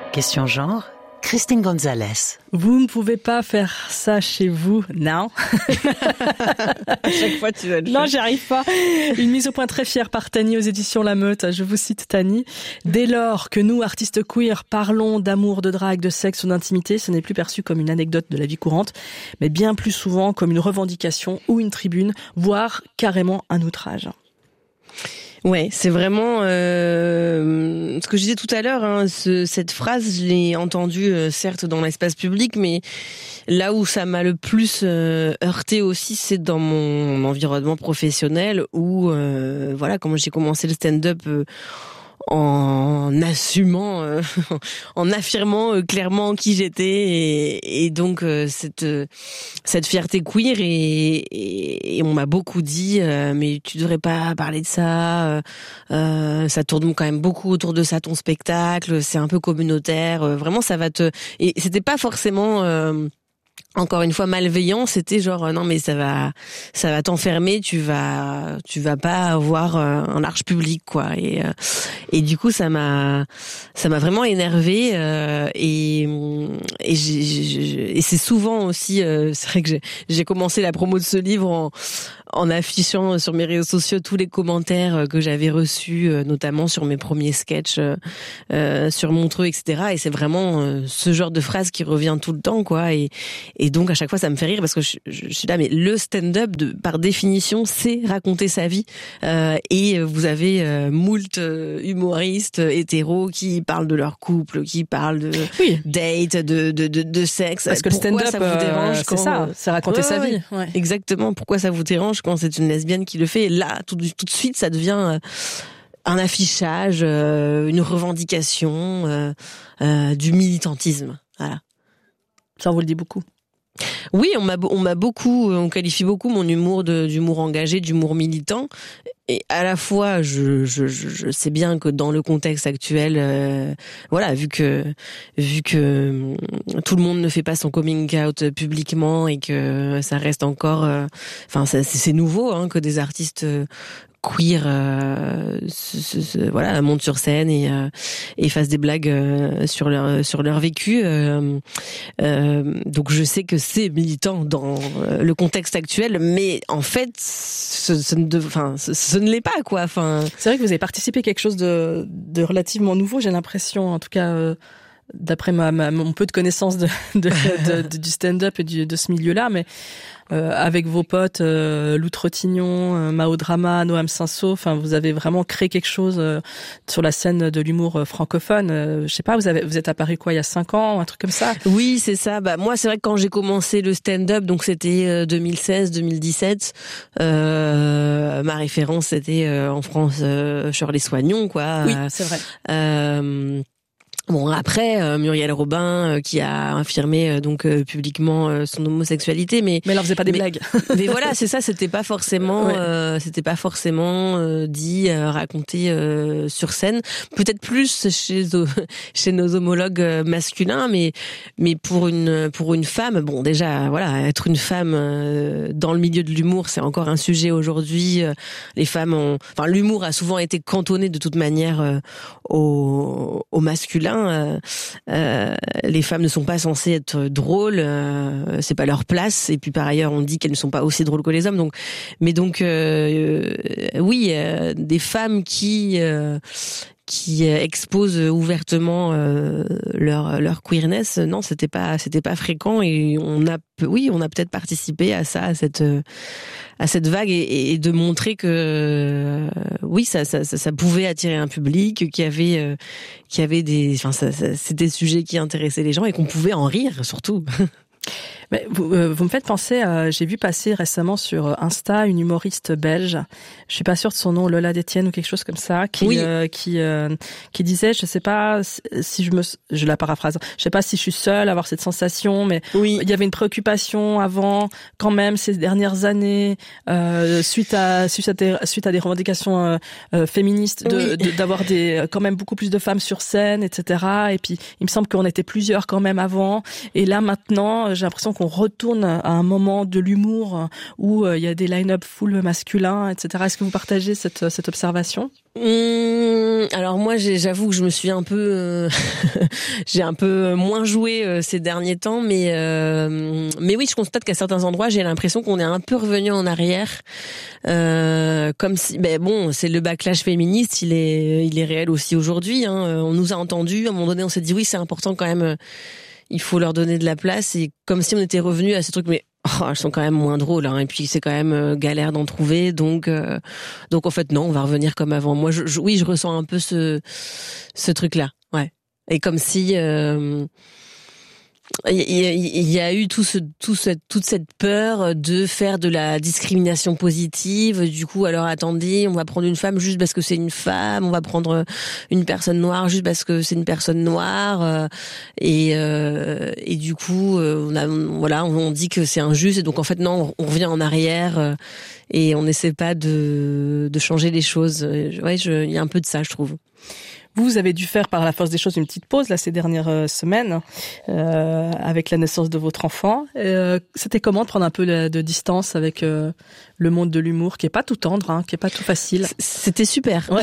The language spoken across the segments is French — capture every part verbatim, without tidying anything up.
Question genre, Christine Gonzalez. Vous ne pouvez pas faire ça chez vous, non. À chaque fois, tu vas le Non, j'y arrive pas. Une mise au point très fière par Tani aux éditions La Meute. Je vous cite Tani. Dès lors que nous, artistes queer, parlons d'amour, de drague, de sexe ou d'intimité, ce n'est plus perçu comme une anecdote de la vie courante, mais bien plus souvent comme une revendication ou une tribune, voire carrément un outrage. Ouais, c'est vraiment euh, ce que je disais tout à l'heure. Hein, ce, cette phrase, je l'ai entendue euh, certes dans l'espace public, mais là où ça m'a le plus euh, heurté aussi, c'est dans mon environnement professionnel où, euh, voilà, quand j'ai commencé le stand-up. Euh, en assumant, euh, en affirmant euh, clairement qui j'étais et, et donc euh, cette euh, cette fierté queer et, et, et on m'a beaucoup dit euh, mais tu devrais pas parler de ça, euh, euh, ça tourne quand même beaucoup autour de ça ton spectacle, c'est un peu communautaire, euh, vraiment ça va te et c'était pas forcément euh, encore une fois malveillant, c'était genre non mais ça va ça va t'enfermer, tu vas tu vas pas avoir un large public quoi et et du coup ça m'a ça m'a vraiment énervée euh, et et j'ai, j'ai, et c'est souvent aussi euh, c'est vrai que j'ai j'ai commencé la promo de ce livre en en affichant sur mes réseaux sociaux tous les commentaires que j'avais reçus, notamment sur mes premiers sketchs euh, sur Montreux, et cetera. Et c'est vraiment euh, ce genre de phrase qui revient tout le temps, quoi. Et, et donc à chaque fois, ça me fait rire parce que je, je, je suis là, mais le stand-up, de, par définition, c'est raconter sa vie. Euh, et vous avez euh, moult humoristes hétéros qui parlent de leur couple, qui parlent de oui. date, de, de, de, de sexe. Parce que pourquoi le stand-up, ça vous dérange euh, quand... c'est ça, c'est raconter ouais, sa ouais, vie. Ouais. Exactement. Pourquoi ça vous dérange quand c'est une lesbienne qui le fait? Et là, tout, tout de suite, ça devient un affichage, euh, une revendication, euh, euh, du militantisme. Voilà. Ça, on vous le dit beaucoup. Oui, on m'a, on m'a beaucoup, on qualifie beaucoup mon humour de, d'humour engagé, d'humour militant. Et à la fois, je, je, je sais bien que dans le contexte actuel, euh, voilà, vu que, vu que tout le monde ne fait pas son coming out publiquement et que ça reste encore, euh, enfin, c'est, c'est nouveau, hein, que des artistes queer, euh, se, se, se, voilà, montent sur scène et, euh, et fassent des blagues euh, sur leur sur leur vécu. Euh, euh, donc je sais que c'est militant dans euh, le contexte actuel, mais en fait, ce, ce, ne, enfin, ce, ce ne l'est pas, quoi. Enfin, c'est vrai que vous avez participé à quelque chose de, de relativement nouveau. J'ai l'impression, en tout cas. Euh... D'après ma, ma, mon peu de connaissance de, de, de, de, du stand-up et du, de ce milieu-là, mais euh, avec vos potes, euh, Lou Trottignon, euh, Mao Drama, Noam Sainso, enfin, vous avez vraiment créé quelque chose euh, sur la scène de l'humour euh, francophone. Euh, je sais pas, vous avez, vous êtes apparu quoi, il y a cinq ans, un truc comme ça? Oui, c'est ça. Bah moi, c'est vrai que quand j'ai commencé le stand-up, donc c'était euh, deux mille seize, deux mille dix-sept, euh, ma référence c'était euh, en France euh, Shirley Soignon, quoi. Oui, c'est vrai. Euh, Bon, après euh, Muriel Robin euh, qui a affirmé euh, donc euh, publiquement euh, son homosexualité, mais mais elle en faisait pas des mais, blagues. Mais voilà, c'est ça, c'était pas forcément, ouais. euh, c'était pas forcément euh, dit, euh, raconté euh, sur scène. Peut-être plus chez chez nos homologues masculins, mais mais pour une pour une femme, bon déjà voilà, être une femme euh, dans le milieu de l'humour, c'est encore un sujet aujourd'hui. Les femmes ont, enfin l'humour a souvent été cantonné de toute manière euh, au au masculin. Euh, euh, les femmes ne sont pas censées être drôles, euh, c'est pas leur place. Et puis par ailleurs, on dit qu'elles ne sont pas aussi drôles que les hommes. Donc, mais donc euh, euh, oui, euh, des femmes qui euh, qui exposent ouvertement euh, leur leur queerness, non, c'était pas c'était pas fréquent. Et on a oui, on a peut-être participé à ça, à cette à cette vague et, et de montrer que euh, oui, ça, ça ça ça pouvait attirer un public, qu'il y avait euh, qu'il y avait des, enfin, ça, ça, c'était des sujets qui intéressaient les gens et qu'on pouvait en rire surtout. Mais vous, euh, vous me faites penser à, j'ai vu passer récemment sur Insta une humoriste belge, je suis pas sûre de son nom, Lola Détienne ou quelque chose comme ça, qui oui. euh, qui euh, qui disait, je sais pas si je me, je la paraphrase, je sais pas si je suis seule à avoir cette sensation, mais oui. il y avait une préoccupation avant, quand même, ces dernières années, euh, suite à suite à des, suite à des revendications euh, euh, féministes, de, oui. de, d'avoir des quand même beaucoup plus de femmes sur scène, et cetera. Et puis il me semble qu'on était plusieurs quand même avant, et là maintenant, j'ai l'impression qu'on qu'on retourne à un moment de l'humour où il y a des line-up full masculins, et cetera. Est-ce que vous partagez cette, cette observation? Mmh, alors moi, j'ai, j'avoue que je me suis un peu, euh, j'ai un peu moins joué euh, ces derniers temps, mais euh, mais oui, je constate qu'à certains endroits, j'ai l'impression qu'on est un peu revenu en arrière, euh, comme si, ben bon, c'est le backlash féministe, il est, il est réel aussi aujourd'hui. Hein, on nous a entendus, à un moment donné, on s'est dit oui, c'est important quand même, il faut leur donner de la place, et comme si on était revenu à ce truc, mais oh, elles sont quand même moins drôles, hein, et puis c'est quand même euh, galère d'en trouver, donc euh, donc en fait non, on va revenir comme avant. Moi, je, je, oui, je ressens un peu ce ce truc-là, ouais. Et comme si euh, il y, y, y a eu tout ce, tout ce, toute cette peur de faire de la discrimination positive. Du coup, alors attendez, on va prendre une femme juste parce que c'est une femme, on va prendre une personne noire juste parce que c'est une personne noire, euh, et euh, et du coup, on a, voilà, on dit que c'est injuste. Et donc en fait non, on revient en arrière euh, et on n'essaie pas de de changer les choses. Ouais, je, il y a un peu de ça, je trouve. Vous avez dû faire par la force des choses une petite pause là ces dernières euh, semaines euh, avec la naissance de votre enfant. Euh, c'était comment de prendre un peu de, de distance avec euh, le monde de l'humour qui est pas tout tendre, hein, qui est pas tout facile. C'était super. Ouais.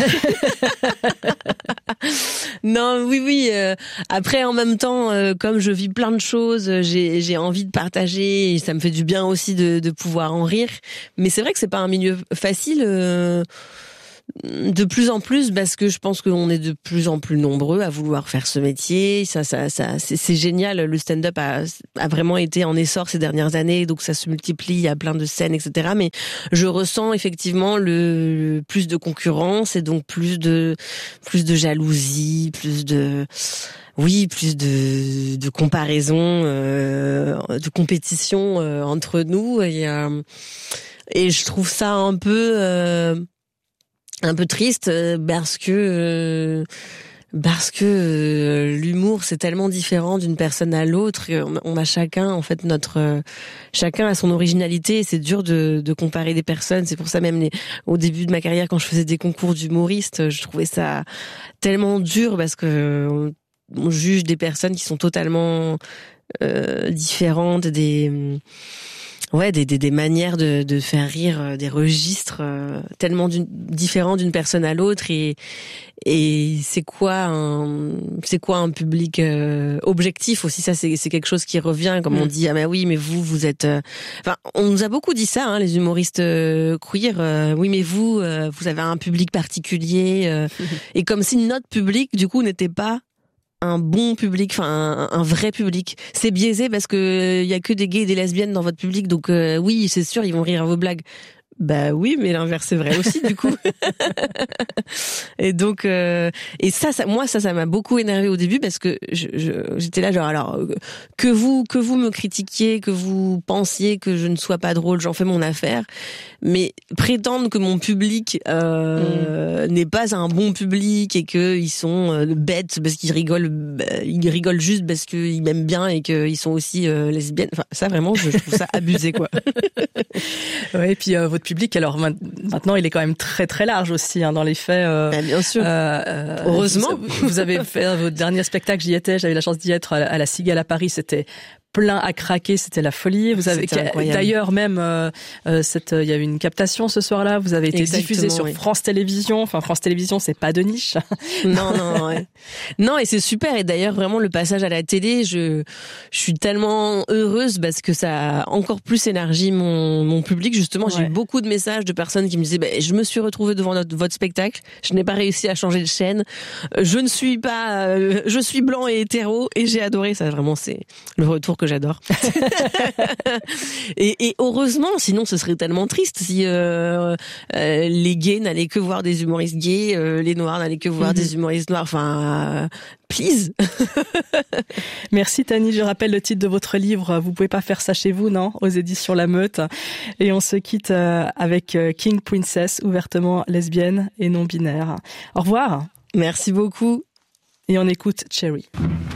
Non, oui, oui. Euh, après, en même temps, euh, comme je vis plein de choses, j'ai j'ai envie de partager. Et ça me fait du bien aussi de, de pouvoir en rire. Mais c'est vrai que c'est pas un milieu facile. Euh, De plus en plus, parce que je pense qu'on est de plus en plus nombreux à vouloir faire ce métier. Ça, ça, ça, c'est, c'est génial. Le stand-up a, a vraiment été en essor ces dernières années, donc ça se multiplie. Il y a plein de scènes, et cetera. Mais je ressens effectivement le, le plus de concurrence et donc plus de, plus de jalousie, plus de, oui, plus de, de comparaison, euh, de compétition euh, entre nous. Et, euh, et je trouve ça un peu. Euh, un peu triste parce que parce que l'humour c'est tellement différent d'une personne à l'autre. On a chacun en fait notre chacun a son originalité et c'est dur de, de comparer des personnes. C'est pour ça même les, au début de ma carrière quand je faisais des concours d'humoristes, je trouvais ça tellement dur parce que on juge des personnes qui sont totalement euh, différentes, des Ouais, des, des, des manières de, de faire rire, des registres euh, tellement d'une, différents d'une personne à l'autre, et et c'est quoi un c'est quoi un public euh, objectif aussi. Ça c'est c'est quelque chose qui revient, comme mmh. on dit ah mais oui mais vous vous êtes euh... enfin on nous a beaucoup dit ça, hein, les humoristes euh, queer, euh, oui mais vous euh, vous avez un public particulier, euh, mmh. et comme si notre public du coup n'était pas un bon public, enfin un, un vrai public. C'est biaisé parce que il y a que des gays et des lesbiennes dans votre public, donc euh, oui, c'est sûr, ils vont rire à vos blagues. Bah oui, mais l'inverse c'est vrai aussi du coup. Et donc euh, et ça, ça, moi ça, ça m'a beaucoup énervé au début parce que je, je, j'étais là genre alors que vous que vous me critiquiez, que vous pensiez que je ne sois pas drôle, j'en fais mon affaire. Mais prétendre que mon public euh, mmh. n'est pas un bon public et que ils sont euh, bêtes parce qu'ils rigolent, bah, ils rigolent juste parce qu'ils m'aiment bien et qu'ils sont aussi euh, lesbiennes. Enfin ça vraiment, je, je trouve ça abusé quoi. Ouais, et puis euh, votre public, alors maintenant il est quand même très très large aussi, hein, dans les faits. Euh, bah, bien sûr. Euh, euh, Heureusement. Vous, vous avez fait votre dernier spectacle, j'y étais, j'avais la chance d'y être à la, à la Cigale à Paris, c'était plein à craquer, c'était la folie. Vous avez d'ailleurs même euh, euh, cette il y a eu une captation ce soir-là, vous avez été Exactement, diffusé sur oui. France Télévisions. Enfin France Télévisions, c'est pas de niche. Non non ouais. Non, et c'est super, et d'ailleurs vraiment le passage à la télé, je je suis tellement heureuse parce que ça a encore plus élargi mon mon public justement. Ouais. J'ai eu beaucoup de messages de personnes qui me disaient bah, je me suis retrouvée devant notre, votre spectacle, je n'ai pas réussi à changer de chaîne, je ne suis pas euh, je suis blanc et hétéro et j'ai adoré ça. Vraiment c'est le retour que j'adore. et, et heureusement, sinon ce serait tellement triste si euh, euh, les gays n'allaient que voir des humoristes gays, euh, les noirs n'allaient que voir mm-hmm. des humoristes noirs. Enfin, euh, please. Merci Tani. Je rappelle le titre de votre livre. Vous pouvez pas faire ça chez vous, non? Aux éditions La Meute. Et on se quitte euh, avec King Princess, ouvertement lesbienne et non binaire. Au revoir. Merci beaucoup. Et on écoute Cherry.